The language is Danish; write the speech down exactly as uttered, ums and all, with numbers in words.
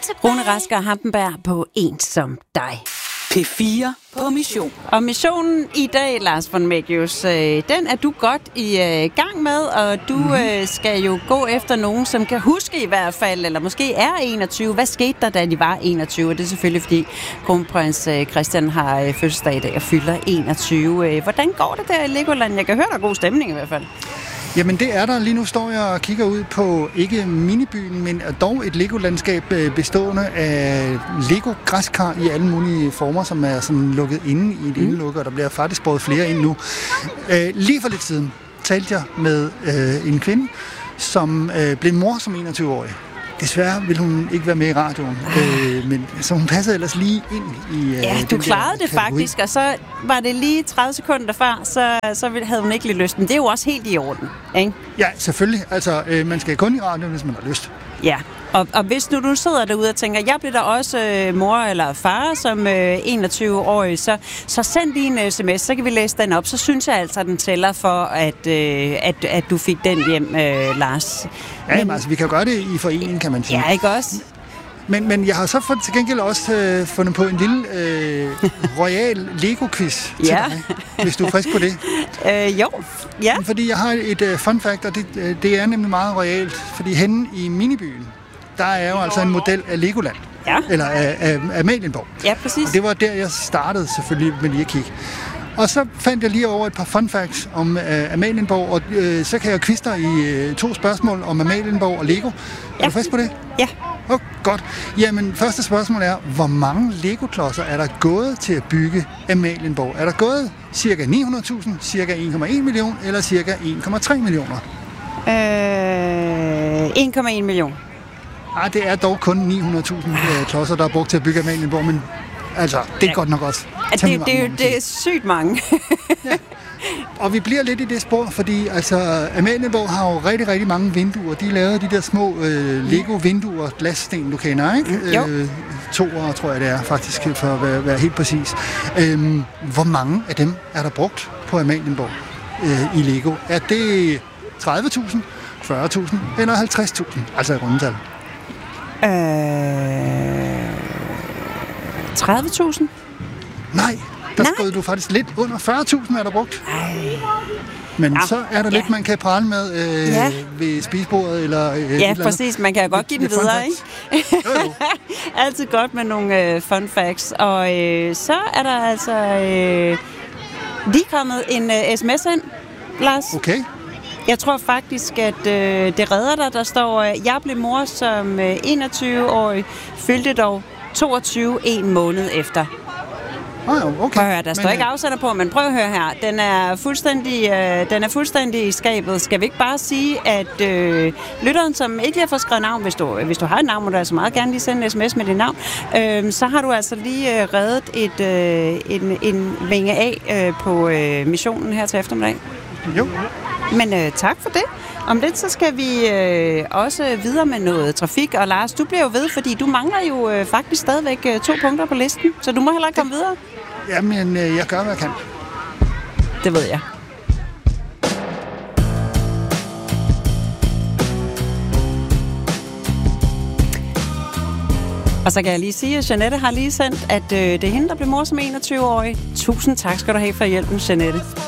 Rune Rask og Hampenberg på En som dig. P fire på mission. Og missionen i dag, Lars von Mægius, øh, den er du godt i øh, gang med, og du mm. øh, skal jo gå efter nogen, som kan huske i hvert fald, eller måske er enogtyve. Hvad skete der, da de var enogtyve? Og det er selvfølgelig, fordi kronprins øh, Christian har øh, fødselsdag i dag og fylder enogtyve. Øh, hvordan går det der i Legoland? Jeg kan høre, der er god stemning i hvert fald. Jamen det er der. Lige nu står jeg og kigger ud på ikke minibyen, men dog et Lego-landskab bestående af Lego-græskar i alle mulige former, som er sådan lukket inde i et mm. indelukket, og der bliver faktisk båret flere ind nu. Øh, lige for lidt siden talte jeg med øh, en kvinde, som øh, blev mor som enogtyve-årig. Desværre ville hun ikke være med i radioen, øh, men så hun passede ellers lige ind i øh, ja, du klarede det kategori. Faktisk, og så var det lige tredive sekunder før, så, så havde hun ikke lige lyst. Men det er jo også helt i orden, ikke? Ja, selvfølgelig. Altså, øh, man skal kun i radioen, hvis man har lyst. Ja, og, og hvis nu du sidder derude og tænker, jeg bliver da også øh, mor eller far som øh, enogtyve-årig, så, så send lige en sms, så kan vi læse den op. Så synes jeg altså, at den tæller for, at, øh, at, at du fik den hjem, øh, Lars. Ja, men, altså, vi kan gøre det i forening, kan man sige. Ja, ikke også? Men, men jeg har så for, til gengæld også øh, fundet på en lille øh, royal Lego-quiz til ja. dig, hvis du er frisk på det. Øh, jo, ja. Fordi jeg har et øh, fun fact, og det, øh, det er nemlig meget royalt. Fordi henne i minibyen, der er jo altså en model af Legoland. Ja. Eller af, af, af Amalienborg. Ja, præcis. Og det var der, jeg startede selvfølgelig med lige at kigge. Og så fandt jeg lige over et par fun facts om uh, Amalienborg, og uh, så kan jeg quizze dig i uh, to spørgsmål om Amalienborg og Lego. Er ja. du frisk på det? Ja. Oh, godt. Jamen, første spørgsmål er, hvor mange Lego-klodser er der gået til at bygge Amalienborg? Er der gået cirka ni hundrede tusind, cirka en komma en million eller cirka en komma tre millioner? Øh, en komma en million. Ah, det er dog kun ni hundrede tusind uh, klodser, der er brugt til at bygge Amalienborg, men altså, det er ja. godt nok også. Det, det, det, det er sygt mange. Ja. Og vi bliver lidt i det spor, fordi altså, Amalienborg har jo rigtig, rigtig mange vinduer. De lavede de der små øh, Lego-vinduer, glassten, du kender, ikke? Mm, jo. Øh, toer, tror jeg det er, faktisk, for at være, være helt præcis. Øhm, hvor mange af dem er der brugt på Amalienborg øh, i Lego? Er det tredive tusind, fyrre tusind eller halvtreds tusind? Altså i rundetal. Øh... tredive tusind? Nej, der Nej. skød du faktisk lidt under fyrre tusind, er der brugt. Ej. Men ja. så er der ja. lidt, man kan prale med øh, ja. ved spisebordet. Eller, øh, ja, præcis. Man kan jo godt give den videre, ikke? Jo, jo. Altid godt med nogle øh, fun facts. Og øh, så er der altså øh, lige kommet en øh, sms ind, Lars. Okay. Jeg tror faktisk, at øh, det redder dig. Der står, øh, jeg blev mor som øh, enogtyve-årig, fyldte dog toogtyve en måned efter. Ah, okay. Prøv at høre, der står men, ikke afsender på, men prøv at høre her. Den er fuldstændig, øh, den er fuldstændig i skabet. Skal vi ikke bare sige, at øh, lytteren, som ikke lige har fået skrevet navn, hvis du, hvis du har et navn, må du altså meget gerne lige sende en sms med dit navn, øh, så har du altså lige øh, reddet et, øh, en, en vinge af øh, på øh, missionen her til eftermiddag. Jo. Men øh, tak for det. Om lidt, så skal vi øh, også videre med noget trafik. Og Lars, du bliver jo ved, fordi du mangler jo øh, faktisk stadigvæk øh, to punkter på listen. Så du må heller komme videre. Jamen, øh, jeg gør, hvad jeg kan. Det ved jeg. Og så kan jeg lige sige, at Jeanette har lige sendt, at øh, det er hende, der blev mor som enogtyve-årig. Tusind tak skal du have for hjælpen, Jeanette.